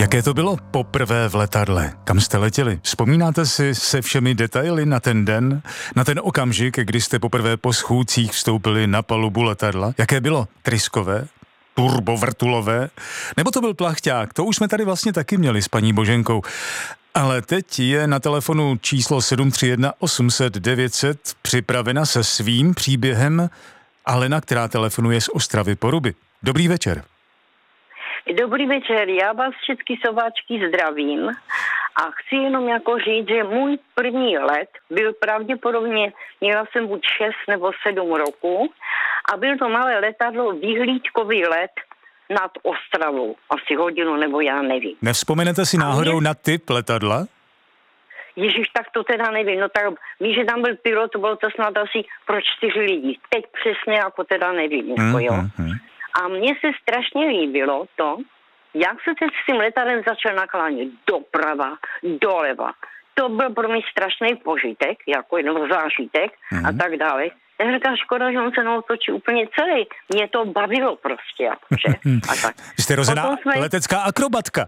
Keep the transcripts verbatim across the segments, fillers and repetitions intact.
Jaké to bylo poprvé v letadle? Kam jste letěli? Vzpomínáte si se všemi detaily na ten den? Na ten okamžik, kdy jste poprvé po schůdcích vstoupili na palubu letadla? Jaké bylo? Tryskové? Turbovrtulové? Nebo to byl plachťák? To už jsme tady vlastně taky měli s paní Boženkou. Ale teď je na telefonu číslo sedm tři jedna osm set devět set připravena se svým příběhem Alena, která telefonuje z Ostravy Poruby. Dobrý večer. Dobrý večer, já vás všechny sováčky zdravím a chci jenom jako říct, že můj první let byl pravděpodobně, měla jsem buď šest nebo sedm roku a byl to malé letadlo, vyhlídkový let nad Ostravou, asi hodinu nebo já nevím. Nevzpomenete si náhodou mě... na typ letadla? Ježiš, tak to teda nevím, no tak víš, že tam byl pilot, to bylo to snad asi pro čtyři lidi, teď přesně jako teda nevím, jako mm, jo. Mm, mm. A mně se strašně líbilo to, jak se teď s tím letadlem začal naklánět doprava, doleva. To byl pro mě strašný požitek, jako jenom zážitek mm. a tak dále. Já říkám, škoda, že on se naotočí úplně celý. Mě to bavilo prostě, jakože. A tak. Jste rozená jsme... letecká akrobatka.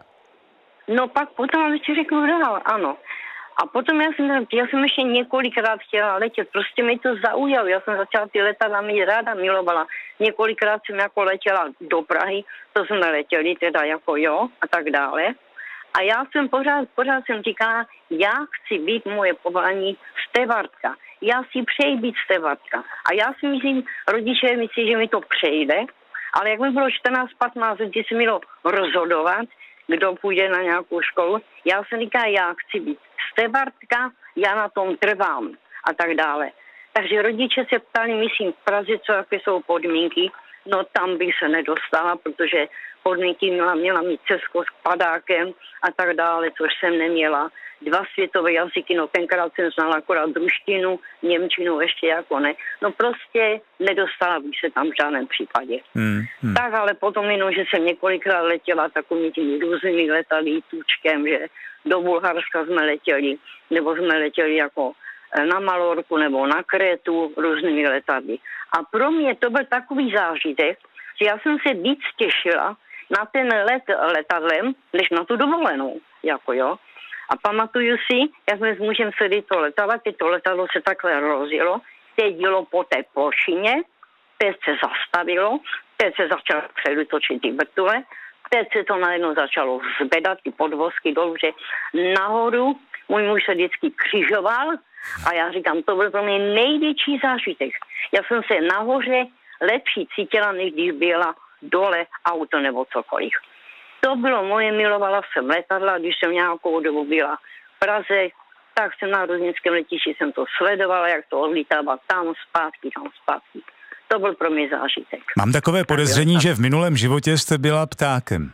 No pak potom, abych ti řekl dál, ano. A potom já jsem, já jsem ještě několikrát chtěla letět, prostě mi to zaujalo, já jsem začala ty letadla mít ráda, milovala. Několikrát jsem jako letěla do Prahy, to jsme letěli teda jako jo a tak dále. A já jsem pořád, pořád jsem říkala, já chci být moje povolání stevardka. Já si přeji být stevardka. A já si myslím, rodiče myslí, že mi to přejde, ale jak mi bylo čtrnáct patnáct, kdy se mělo rozhodovat, kdo půjde na nějakou školu, já jsem říkala, já chci být stevardka, já na tom trvám a tak dále. Takže rodiče se ptali, myslím v Praze, co jaké jsou podmínky, no tam bych se nedostala, protože podmínky měla, měla mít Česko s padákem a tak dále, což jsem neměla. Dva světové jazyky, no tenkrát jsem znala akorát ruštinu, němčinu ještě jako ne. No prostě nedostala bych se tam v žádném případě. Hmm, hmm. Tak ale potom jenom, že jsem několikrát letěla takovými těmi různými letadly, tučkem, že do Bulharska jsme letěli, nebo jsme letěli jako na Malorku nebo na Krétu různými letadly. A pro mě to byl takový zážitek, že já jsem se víc těšila na ten let letadlem, než na tu dovolenou, jako jo. A pamatuju si, jak jsme s mužem sedli to letadlo, teď to letadlo se takhle rozjelo, teď jelo po té plošině, teď se zastavilo, teď se začalo předutočit ty vrtule, teď se to najednou začalo zvedat, ty podvozky dolů, že nahoru můj muž se vždycky křižoval a já říkám, to byl pro mě největší zážitek. Já jsem se nahoře lepší cítila, než když byla dole auto nebo cokoliv. To bylo moje, milovala jsem letadla, když jsem nějakou dobu byla v Praze, tak jsem na Ruznickém letišti jsem to sledovala, jak to odlítává tam zpátky, tam zpátky. To byl pro mě zážitek. Mám takové podezření, že v minulém životě jste byla ptákem.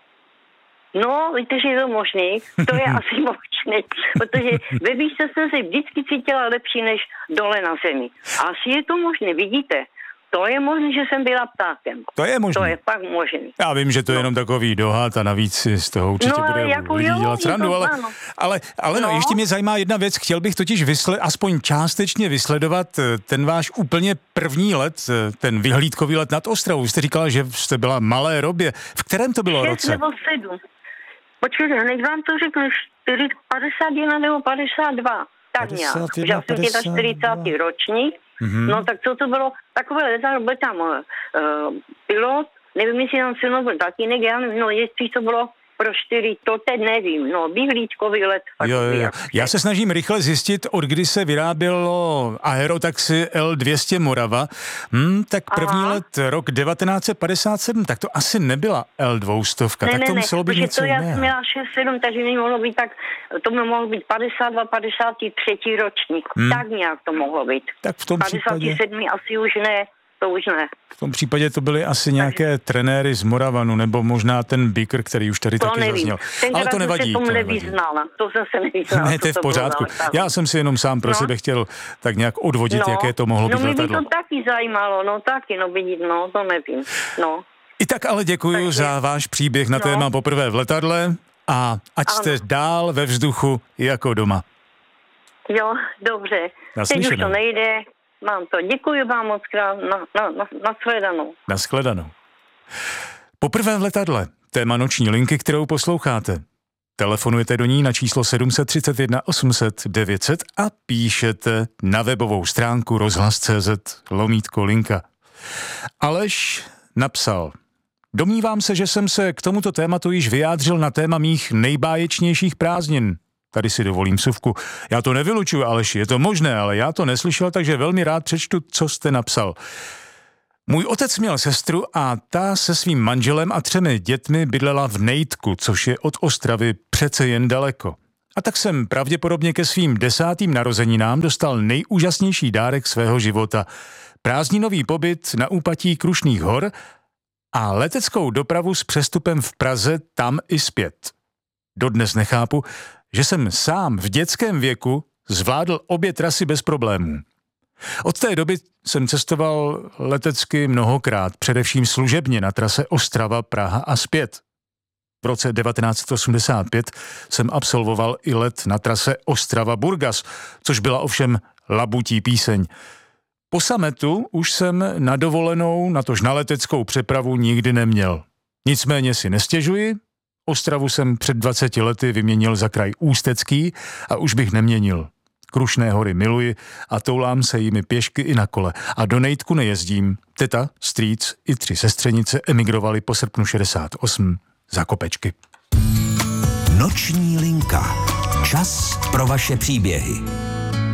No, víte, že je to možný, to je asi možné, protože ve výšce jsem se vždycky cítila lepší než dole na zemi. Asi je to možné, vidíte. To je možné, že jsem byla ptákem. To je možné. To je pak možné. Já vím, že to je no. jenom takový dohad a navíc si z toho určitě no, bude jako lidi jo, dělat srandu, ale, ale, ale no. no, ještě mě zajímá jedna věc. Chtěl bych totiž vysle, aspoň částečně vysledovat ten váš úplně první let, ten vyhlídkový let nad Ostravou. Jste říkala, že jste byla malé robě. V kterém to bylo šest roce? nebo sedm. Počkejte, hned vám to řeknu, padesát jedna nebo padesát dva. Tak nějak. Já jsem čtyřicátý ročník. Mm-hmm. No tak co to bylo? Takové letadlo, byl tam uh, pilot, nevím, jestli tam se mnou byl tatínek, já nevím, no jestli to bylo pro čtyři, to teď nevím, no vyhlídkový let. Jo, jo, jo. Já se snažím rychle zjistit, od kdy se vyrábělo aerotaxi el dvě stě Morava, hmm, tak první Aha. let rok devatenáct set padesát sedm, tak to asi nebyla el dvě stě, ne, tak ne, to ne, muselo být něco to jiného. já jsem měla šest sedm, takže mi mohlo být tak, to mi mohlo být padesát dva padesát tři ročník, hmm. tak nějak to mohlo být. Tak v tom padesát sedm případě... asi už ne. To už ne. V tom případě to byly asi nějaké trenéry z Moravanu, nebo možná ten Bíker, který už tady to taky nevím. zazněl. Tenkrát Ale to nevadí. To nevadí. nevyznala. To jsem se nevyznala. Ne, to je v pořádku. Bylo, Já jsem si jenom sám pro no. sebe chtěl tak nějak odvodit, no. jaké to mohlo no, být letadlo. No mě by to taky zajímalo, no taky, no vidíte, no to nevím. No. I tak ale děkuji Takže. za váš příběh na no. téma poprvé v letadle a ať ano. jste dál ve vzduchu jako doma. Jo, dobře. Teď už to nejde. Mám to. Děkuji vám moc krát. Na, na, na, na shledanou. Na shledanou. Poprvé v letadle. téma noční linky, kterou posloucháte. Telefonujete do ní na číslo sedm tři jedna osm set devět set a píšete na webovou stránku rozhlas tečka cé zet lomítko linka. Aleš napsal: Domnívám se, že jsem se k tomuto tématu již vyjádřil na téma mých nejbáječnějších prázdnin. Tady si dovolím vsuvku. Já to nevylučuju, Aleši, je to možné, ale já to neslyšel, takže velmi rád přečtu, co jste napsal. Můj otec měl sestru a ta se svým manželem a třemi dětmi bydlela v Nejtku, což je od Ostravy přece jen daleko. A tak jsem pravděpodobně ke svým desátým narozeninám dostal nejúžasnější dárek svého života. Prázdninový pobyt na úpatí Krušných hor a leteckou dopravu s přestupem v Praze tam i zpět. Dodnes nechápu, že jsem sám v dětském věku zvládl obě trasy bez problémů. Od té doby jsem cestoval letecky mnohokrát, především služebně na trase Ostrava, Praha a zpět. V roce devatenáct set osmdesát pět jsem absolvoval i let na trase Ostrava-Burgas, což byla ovšem labutí píseň. Po sametu už jsem na dovolenou, natož na leteckou přepravu nikdy neměl. Nicméně si nestěžuji, Ostravu jsem před dvaceti lety vyměnil za kraj Ústecký a už bych neměnil. Krušné hory miluji a toulám se jimi pěšky i na kole a do Nejtku nejezdím. Teta, strýc i tři sestřenice emigrovali po srpnu šedesát osm za kopečky. Noční linka. Čas pro vaše příběhy.